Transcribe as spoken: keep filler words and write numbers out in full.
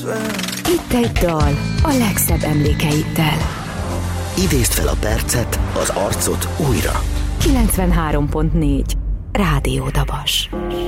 Itt egy dal a legszebb emlékeiddel. Idézd fel a percet, az arcot újra. kilencvenhárom pont négy Rádió Dabas.